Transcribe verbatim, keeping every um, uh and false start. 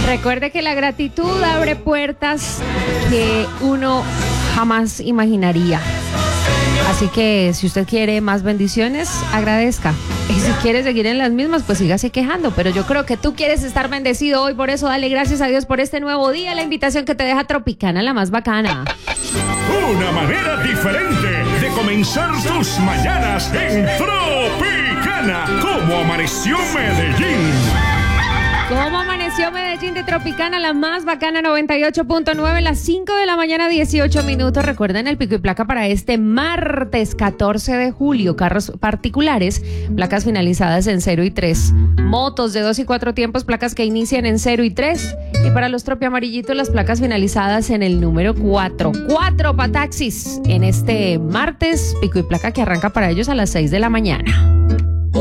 Recuerde que la gratitud abre puertas que uno jamás imaginaría. Así que si usted quiere más bendiciones, agradezca. Y si quiere seguir en las mismas, pues sígase quejando. Pero yo creo que tú quieres estar bendecido hoy, por eso dale gracias a Dios por este nuevo día, la invitación que te deja Tropicana, la más bacana. Una manera diferente de comenzar tus mañanas en Tropicana. ¿Cómo amaneció Medellín? ¿Cómo amaneció Medellín de Tropicana, la más bacana, noventa y ocho punto nueve, las cinco de la mañana, dieciocho minutos? Recuerden el pico y placa para este martes catorce de julio. Carros particulares, placas finalizadas en cero y tres. Motos de dos y cuatro tiempos, placas que inician en cero y tres. Y para los tropi amarillitos, las placas finalizadas en el número cuatro. Cuatro para taxis en este martes, pico y placa que arranca para ellos a las seis de la mañana.